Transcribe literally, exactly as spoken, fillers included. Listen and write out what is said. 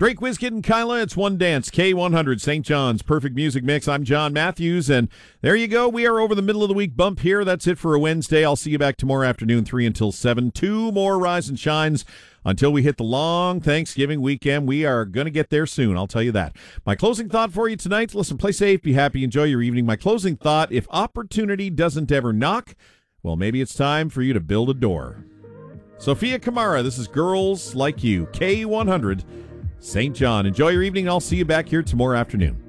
Drake, WizKid, and Kyla, it's One Dance, K one hundred, Saint John's Perfect Music Mix. I'm John Matthews, and there you go. We are over the middle of the week bump here. That's it for a Wednesday. I'll see you back tomorrow afternoon, three until seven. Two more Rise and Shines until we hit the long Thanksgiving weekend. We are going to get there soon, I'll tell you that. My closing thought for you tonight, listen, play safe, be happy, enjoy your evening. My closing thought, if opportunity doesn't ever knock, well, maybe it's time for you to build a door. Sophia Kamara, this is Girls Like You, K one hundred, Saint John. Enjoy your evening. I'll see you back here tomorrow afternoon.